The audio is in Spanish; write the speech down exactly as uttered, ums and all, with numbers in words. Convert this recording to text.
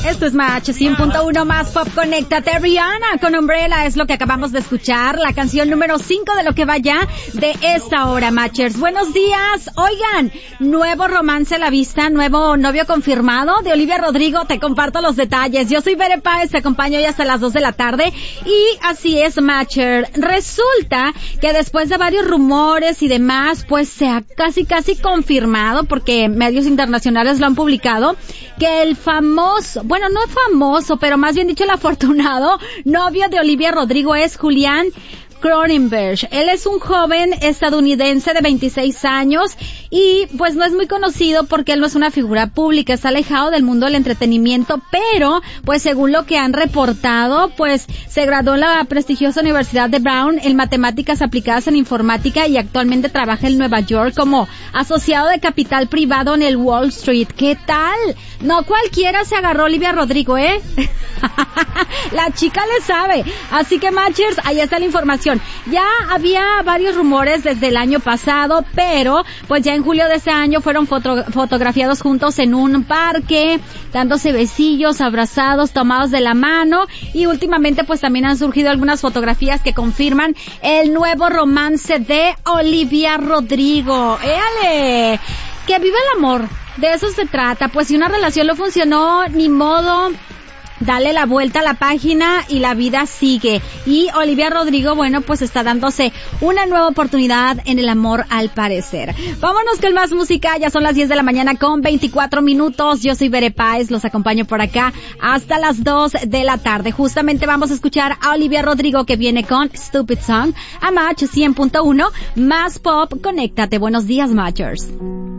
Esto es Match cien punto uno más Pop. Conéctate. Rihanna con Umbrella es lo que acabamos de escuchar, la canción número cinco de lo que va ya de esta hora, Matchers. Buenos días. Oigan, nuevo romance a la vista, nuevo novio confirmado de Olivia Rodrigo. Te comparto los detalles. Yo soy Bere Páez, te acompaño hoy hasta las dos de la tarde. Y así es, Matcher. Resulta que después de varios rumores y demás, pues se ha casi casi confirmado, porque medios internacionales lo han publicado, que el famoso, bueno, no famoso, pero más bien dicho el afortunado novio de Olivia Rodrigo es Julián Cronenberg. Él es un joven estadounidense de veintiséis años y pues no es muy conocido porque él no es una figura pública, está alejado del mundo del entretenimiento, pero pues según lo que han reportado, pues se graduó en la prestigiosa Universidad de Brown en matemáticas aplicadas en informática y actualmente trabaja en Nueva York como asociado de capital privado en el Wall Street. ¿Qué tal? No cualquiera se agarró a Olivia Rodrigo, ¿eh? La chica le sabe. Así que, Matchers, ahí está la información. Ya había varios rumores desde el año pasado, pero pues ya en julio de ese año fueron foto- fotografiados juntos en un parque, dándose besillos, abrazados, tomados de la mano, y últimamente pues también han surgido algunas fotografías que confirman el nuevo romance de Olivia Rodrigo. ¡Éale! Que viva el amor. De eso se trata. Pues si una relación no funcionó, ni modo, dale la vuelta a la página y la vida sigue. Y Olivia Rodrigo, bueno, pues está dándose una nueva oportunidad en el amor al parecer. Vámonos con más música, ya son las diez de la mañana con veinticuatro minutos. Yo soy Bere Páez, los acompaño por acá hasta las dos de la tarde. Justamente vamos a escuchar a Olivia Rodrigo que viene con Stupid Song a Match cien punto uno más Pop. Conéctate. Buenos días, Matchers.